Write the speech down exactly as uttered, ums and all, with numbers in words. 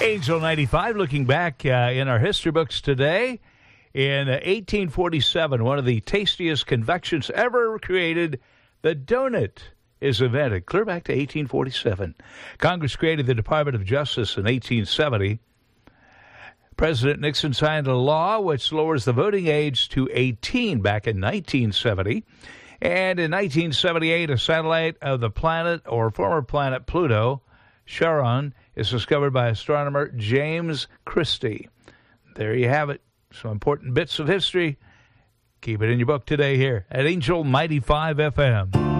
Angel ninety-five, looking back uh, in our history books today. In uh, eighteen forty-seven, one of the tastiest confections ever created, the donut, is invented. Clear back to eighteen forty-seven. Congress created the Department of Justice in eighteen seventy. President Nixon signed a law which lowers the voting age to eighteen back in nineteen seventy. And in nineteen seventy-eight, a satellite of the planet or former planet Pluto, Charon, is discovered by astronomer James Christie. There you have it. Some important bits of history. Keep it in your book today here at Angel ninety-five F M.